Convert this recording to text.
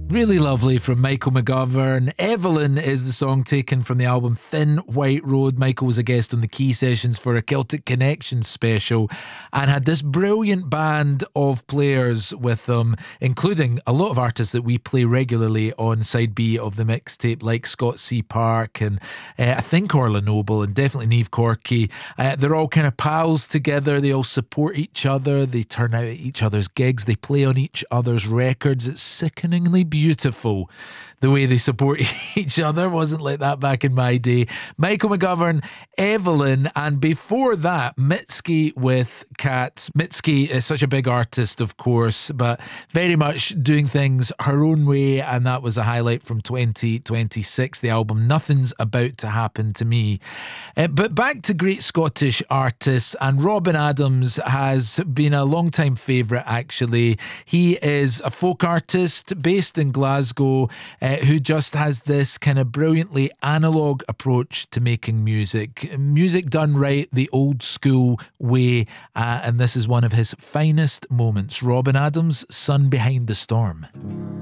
Really lovely from Michael McGovern. Evelyn is the song taken from the album Thin White Road. Michael was a guest on the Key Sessions for a Celtic Connections special and had this brilliant band of players with them, including a lot of artists that we play regularly on side B of the mixtape, like Scott C. Park and I think Orla Noble and definitely Niamh Corky. They're all kind of pals together. They all support each other. They turn out at each other's gigs. They play on each other's records. It's sickeningly beautiful the way they support each other. Wasn't like that back in my day. Michael McGovern, Evelyn, and before that, Mitski with Cats. Mitski is such a big artist, of course, but very much doing things her own way, and that was a highlight from 2026, the album Nothing's About to Happen to Me. But back to great Scottish artists, and Robin Adams has been a long-time favourite, actually. He is a folk artist based in Glasgow, who just has this kind of brilliantly analogue approach to making music. Music done right, the old school way, and this is one of his finest moments. Robin Adams, Sun Behind the Storm.